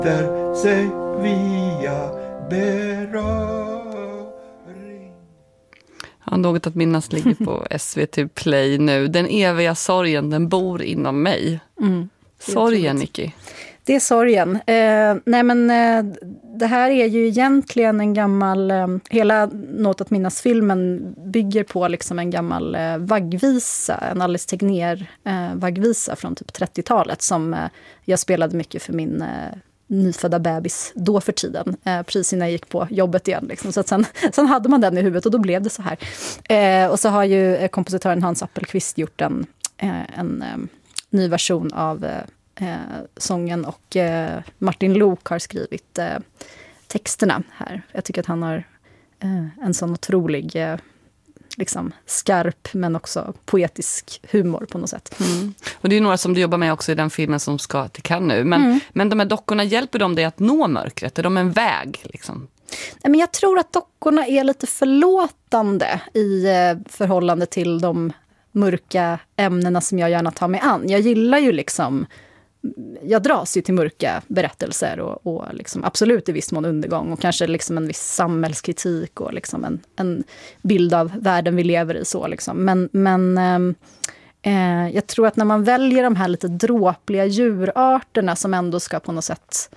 sätter sig via beröring. Ja, något att minnas ligger på SVT Play nu. Den eviga sorgen, den bor inom mig. Sorgen, Nicky. Det är sorgen. Det här är ju egentligen en gammal... hela Något att minnas-filmen bygger på liksom en gammal vaggvisa. En Alice Tegnér vaggvisa från typ 30-talet som jag spelade mycket för min nyfödda bebis då för tiden. Precis innan jag gick på jobbet igen. Liksom. Så att sen hade man den i huvudet och då blev det så här. Och så har ju kompositören Hans Appelqvist gjort en ny version av sången och Martin Lok har skrivit texterna här. Jag tycker att han har en sån otrolig liksom skarp men också poetisk humor på något sätt. Och det är några som du jobbar med också i den filmen som ska till Cannes nu. Men de här dockorna, hjälper de dig att nå mörkret? Är de en väg liksom? Nej, men jag tror att dockorna är lite förlåtande i förhållande till de mörka ämnena som jag gärna tar mig an. Jag gillar ju liksom... Jag dras ju till mörka berättelser och liksom absolut i viss mån undergång och kanske liksom en viss samhällskritik och liksom en bild av världen vi lever i så liksom. Men jag tror att när man väljer de här lite dråpliga djurarterna som ändå ska på något sätt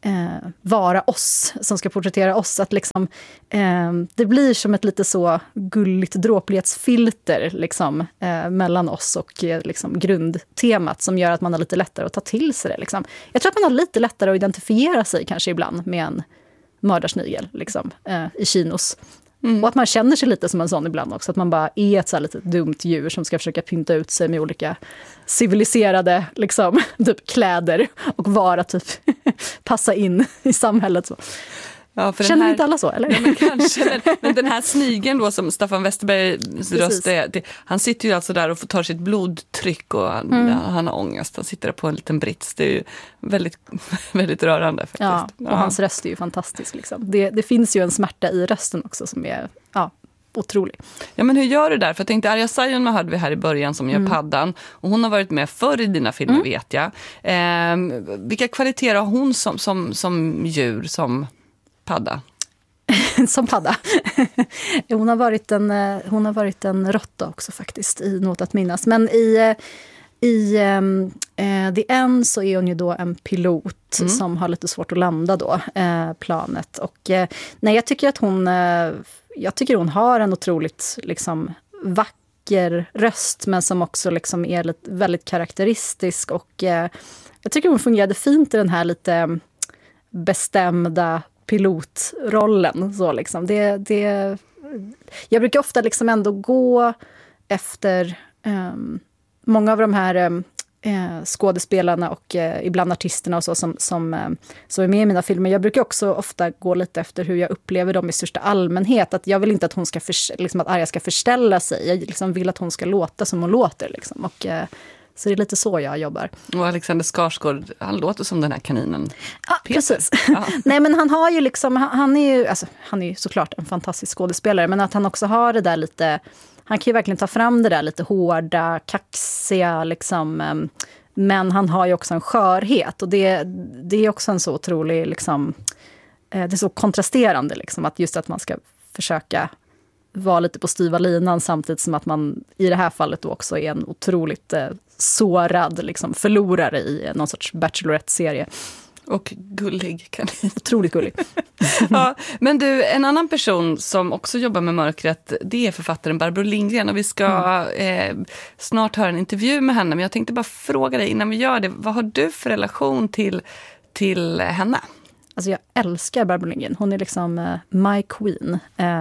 vara oss, som ska porträttera oss, att liksom det blir som ett lite så gulligt dråplighetsfilter liksom, mellan oss och liksom grundtemat som gör att man har lite lättare att ta till sig det liksom. Jag tror att man har lite lättare att identifiera sig kanske ibland med en mördarsnigel liksom, i kinos. Och att man känner sig lite som en sån ibland också. Att man bara är ett så här lite dumt djur som ska försöka pynta ut sig med olika civiliserade liksom, typ kläder. Och vara typ passa in i samhället. Så. Ja, för känner inte alla så, eller? Ja, men kanske. Men den här snigeln då som Staffan Westerbergs röst är, han sitter ju alltså där och får ta sitt blodtryck och han har ångest. Han sitter där på en liten brits. Det är ju väldigt, väldigt rörande faktiskt. Ja, och hans röst är ju fantastisk. Liksom. Det finns ju en smärta i rösten också som är otrolig. Ja, men hur gör du där? För jag tänkte, Arja Saijonmaa hade vi här i början som gör paddan. Och hon har varit med förr i dina filmer, vet jag. Vilka kvaliteter har hon som djur, som padda? Som padda. Hon har varit en råtta också faktiskt i Något att minnas. Men i The End så är hon ju då en pilot som har lite svårt att landa då, planet. Och jag tycker att hon har en otroligt liksom vacker röst, men som också liksom är väldigt karaktäristisk. Och jag tycker hon fungerade fint i den här lite bestämda pilotrollen. Så liksom. Jag brukar ofta liksom ändå gå efter många av de här skådespelarna och ibland artisterna och så som är med i mina filmer. Jag brukar också ofta gå lite efter hur jag upplever dem i största allmänhet. Att jag vill inte att hon ska att Arja ska förställa sig. Jag liksom vill att hon ska låta som hon låter. Liksom. Och, så det är lite så jag jobbar. Och Alexander Skarsgård, han låter som den här kaninen. Ja, precis. Ja. Nej, men han har ju liksom, han är ju såklart en fantastisk skådespelare, men att han också har det där lite, han kan ju verkligen ta fram det där lite hårda, kaxiga liksom, men han har ju också en skörhet och det är också en så otrolig liksom, det är så kontrasterande liksom, att just att man ska försöka vara lite på styva linan samtidigt som att man i det här fallet då också är en otroligt sårad liksom, förlorare i någon sorts Bachelorette-serie. Och gullig kanin. Otroligt gullig. Ja, men du, en annan person som också jobbar med mörkret, det är författaren Barbro Lindgren. Och vi ska snart höra en intervju med henne. Men jag tänkte bara fråga dig innan vi gör det. Vad har du för relation till henne? Alltså jag älskar Barbro Lindgren. Hon är liksom my queen.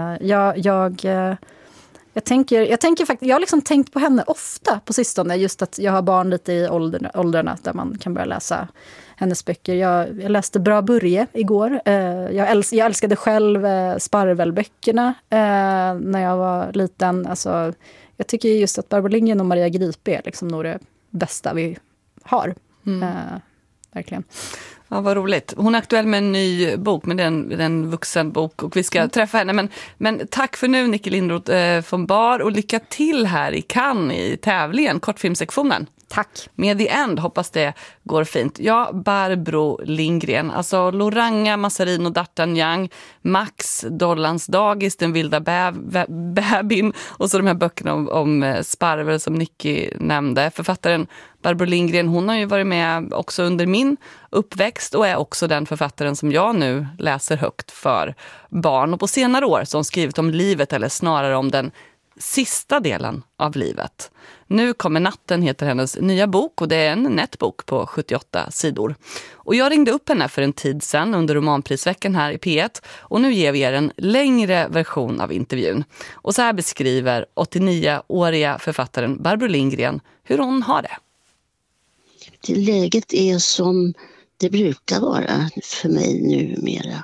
Jag tänker faktiskt, jag har liksom tänkt på henne ofta på sistone. Just att jag har barn lite i åldrarna där man kan börja läsa hennes böcker. Jag läste Bra Börje igår. Jag älskade själv Sparvelböckerna när jag var liten. Alltså, jag tycker just att Barbro Lindgren och Maria Gripe är liksom nog det bästa vi har. Verkligen. Ja, vad roligt. Hon är aktuell med en ny bok, men det är en vuxenbok och vi ska träffa henne. Men tack för nu, Nicke Lindroth von Bahr, och lycka till här i Cannes i tävlingen, kortfilmsektionen. Tack. Med The End, hoppas det går fint. Ja, Barbro Lindgren, alltså Loranga, Mazarin och D'Artagnan, Max, Dollans dagis, Den vilda bäbin och så de här böckerna om sparver som Nicky nämnde. Författaren Barbro Lindgren, hon har ju varit med också under min uppväxt och är också den författaren som jag nu läser högt för barn. Och på senare år så har hon skrivit om livet, eller snarare om den sista delen av livet. Nu kommer natten heter hennes nya bok, och det är en nätbok på 78 sidor. Och jag ringde upp henne för en tid sedan under romanprisveckan här i P1, och nu ger vi er en längre version av intervjun. Och så här beskriver 89-åriga författaren Barbro Lindgren hur hon har det. Läget är som det brukar vara för mig numera.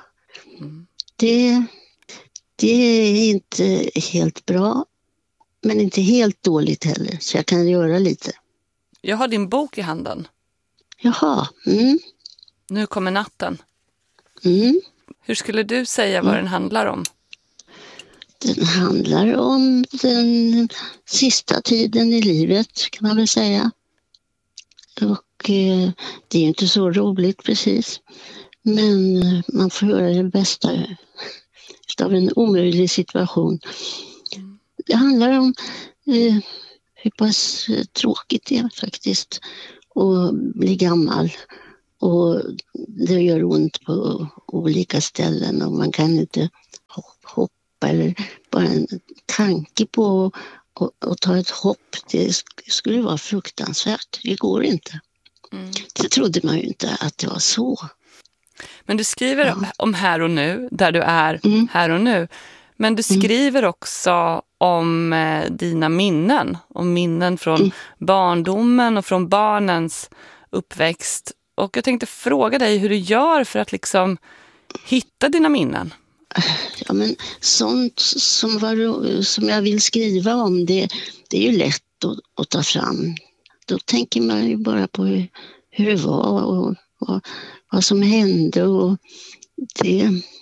Det är inte helt bra, men inte helt dåligt heller, så jag kan göra lite. Jag har din bok i handen. Jaha. Nu kommer natten. Mm. Hur skulle du säga vad den handlar om? Den handlar om den sista tiden i livet, kan man väl säga. Och det är ju inte så roligt precis. Men man får göra det bästa av en omöjlig situation. Det handlar om hur pass tråkigt det är faktiskt att bli gammal. Och det gör ont på olika ställen och man kan inte hoppa, eller bara en tanke på att ta ett hopp. Det skulle vara fruktansvärt. Det går inte. Det trodde man ju inte att det var så. Men du skriver om här och nu, där du är här och nu. Men du skriver också om dina minnen. Om minnen från barndomen och från barnens uppväxt. Och jag tänkte fråga dig hur du gör för att liksom hitta dina minnen. Ja, men sånt som jag vill skriva om, det är ju lätt att ta fram. Då tänker man ju bara på hur det var och vad som hände, och det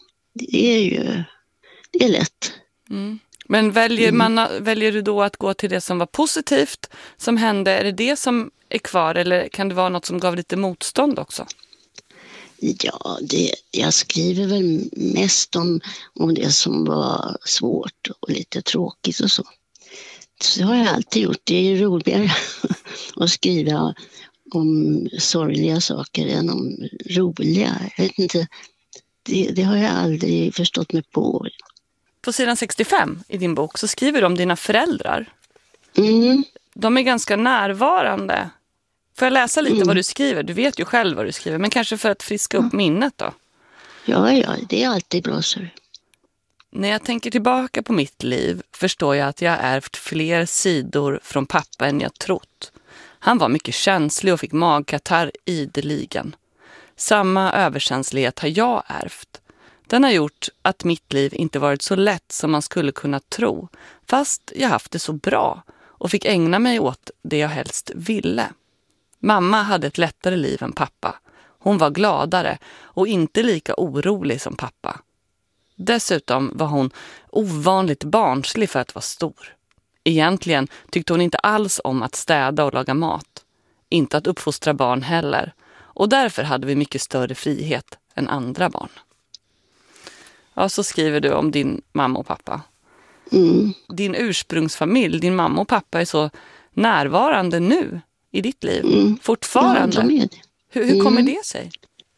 är lätt. Men väljer du då att gå till det som var positivt som hände? Är det som är kvar, eller kan det vara något som gav lite motstånd också? Ja, jag skriver väl mest om det som var svårt och lite tråkigt och så. Så det har jag alltid gjort. Det är ju roligare att skriva om sorgliga saker än om roliga. Jag vet inte, det har jag aldrig förstått mig på. På sidan 65 i din bok så skriver du om dina föräldrar. De är ganska närvarande. Får jag läsa lite vad du skriver? Du vet ju själv vad du skriver, men kanske för att friska upp minnet då. Ja, det är alltid bra så. När jag tänker tillbaka på mitt liv förstår jag att jag ärvt fler sidor från pappa än jag trott. Han var mycket känslig och fick magkatarr ideligen. Samma överkänslighet har jag ärvt. Den har gjort att mitt liv inte varit så lätt som man skulle kunna tro, fast jag haft det så bra och fick ägna mig åt det jag helst ville. Mamma hade ett lättare liv än pappa. Hon var gladare och inte lika orolig som pappa. Dessutom var hon ovanligt barnslig för att vara stor. Egentligen tyckte hon inte alls om att städa och laga mat. Inte att uppfostra barn heller. Och därför hade vi mycket större frihet än andra barn. Ja, så skriver du om din mamma och pappa. Din ursprungsfamilj, din mamma och pappa är så närvarande nu i ditt liv. Fortfarande. Ja, hur kommer det sig?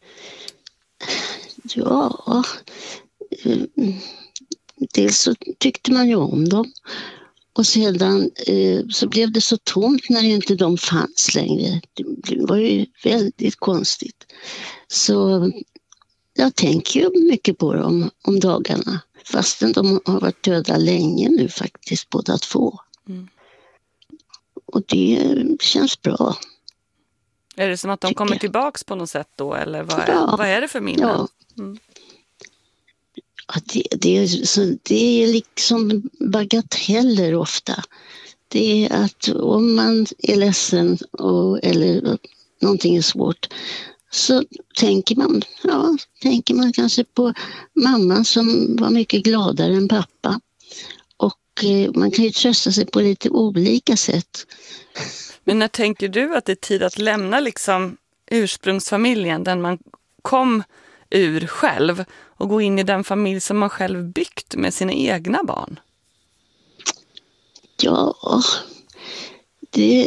Ja, dels så tyckte man ju om dem. Och sedan så blev det så tomt när inte de fanns längre. Det var ju väldigt konstigt. Så jag tänker ju mycket på dem om dagarna. Fastän de har varit döda länge nu faktiskt, båda två. Och det känns bra. Är det som att de kommer tillbaks på något sätt då? Eller vad är det för minnen? Ja. Ja, det är liksom bagateller ofta. Det är att om man är ledsen eller någonting är svårt, så tänker man kanske på mamma som var mycket gladare än pappa. Och man kan ju trösta sig på lite olika sätt. Men när tänker du att det är tid att lämna liksom ursprungsfamiljen, den man kom ur själv, och gå in i den familj som man själv byggt med sina egna barn? Ja, det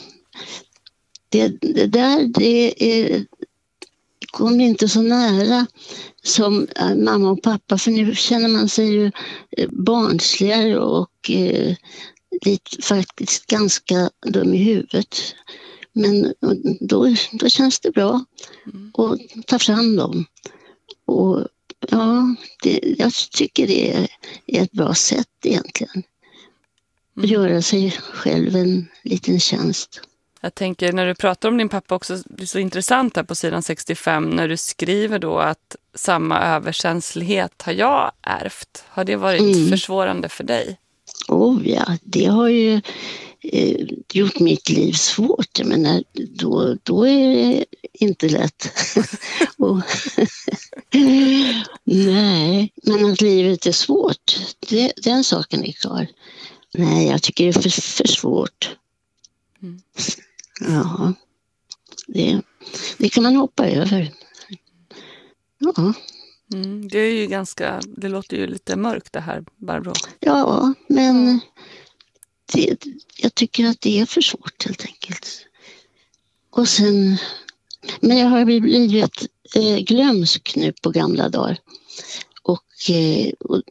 kom inte så nära som mamma och pappa, för nu känner man sig ju barnsligare och lite faktiskt ganska dum i huvudet. Men då känns det bra att ta fram dem. Och ja, jag tycker det är ett bra sätt egentligen. Att göra sig själv en liten tjänst. Jag tänker, när du pratar om din pappa också, det är så intressant här på sidan 65 när du skriver då att samma överkänslighet har jag ärvt. Har det varit försvårande för dig? Oh ja, det har ju gjort mitt liv svårt. Jag menar, då är det inte lätt. Nej, men att livet är svårt, den saken är klar. Nej, jag tycker det är för svårt. Ja, det kan man hoppa över. Ja. Det är ju det låter ju lite mörkt det här, Barbro. Ja, men jag tycker att det är för svårt helt enkelt. Och sen, men jag har blivit glömsk nu på gamla dagar. Och